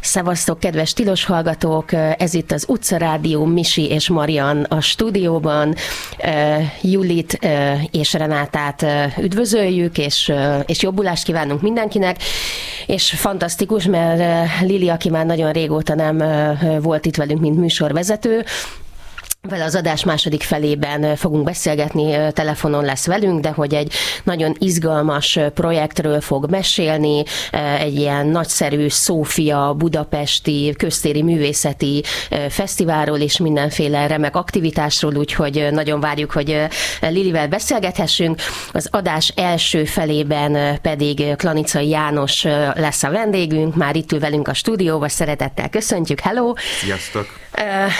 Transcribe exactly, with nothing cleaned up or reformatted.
Szevasztok, kedves tilos hallgatók! Ez itt az Utca Rádió, Misi és Marian a stúdióban. Julit és Renátát üdvözöljük, és, és jobbulást kívánunk mindenkinek. És fantasztikus, mert Lili, aki már nagyon régóta nem volt itt velünk, mint műsorvezető, vele az adás második felében fogunk beszélgetni, telefonon lesz velünk, de hogy egy nagyon izgalmas projektről fog mesélni, egy ilyen nagyszerű Szófia budapesti köztéri művészeti fesztiválról és mindenféle remek aktivitásról, úgyhogy nagyon várjuk, hogy Lilivel beszélgethessünk. Az adás első felében pedig Klanicai János lesz a vendégünk, már itt ül velünk a stúdióban, szeretettel köszöntjük, hello! Sziasztok!